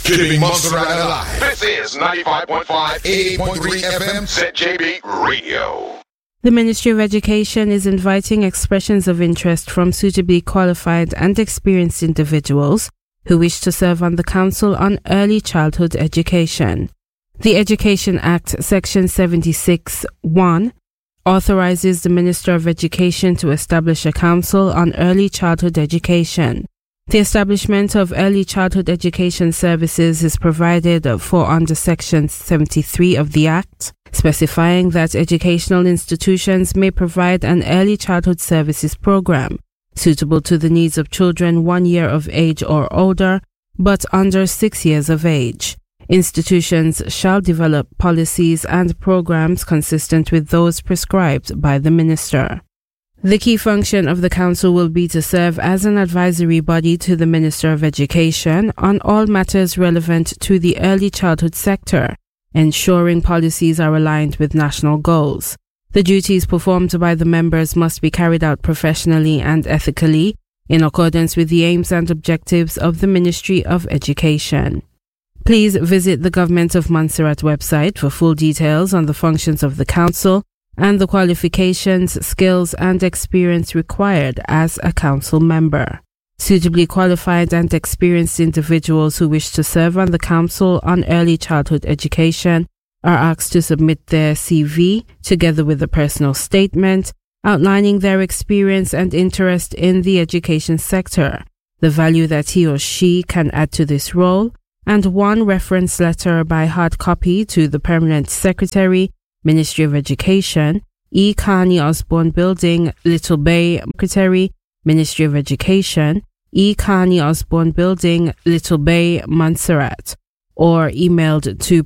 Keeping Montserrat alive. This is 95.5, 88.3 FM. ZJB Radio. The Ministry of Education is inviting expressions of interest from suitably qualified and experienced individuals who wish to serve on the Council on Early Childhood Education. The Education Act, Section 76(1), authorizes the Minister of Education to establish a Council on Early Childhood Education. The establishment of early childhood education services is provided for under Section 73 of the Act, specifying that educational institutions may provide an early childhood services program suitable to the needs of children 1 year of age or older, but under 6 years of age. Institutions shall develop policies and programs consistent with those prescribed by the Minister. The key function of the Council will be to serve as an advisory body to the Minister of Education on all matters relevant to the early childhood sector, ensuring policies are aligned with national goals. The duties performed by the members must be carried out professionally and ethically, in accordance with the aims and objectives of the Ministry of Education. Please visit the Government of Montserrat website for full details on the functions of the Council and the qualifications, skills, and experience required as a Council member. Suitably qualified and experienced individuals who wish to serve on the Council on Early Childhood Education are asked to submit their CV together with a personal statement outlining their experience and interest in the education sector, the value that he or she can add to this role, and one reference letter by hard copy to the Permanent Secretary, Ministry of Education, E. Carney Osborne Building, Little Bay, Secretary, Ministry of Education, E. Carney Osborne Building, Little Bay, Montserrat, or emailed to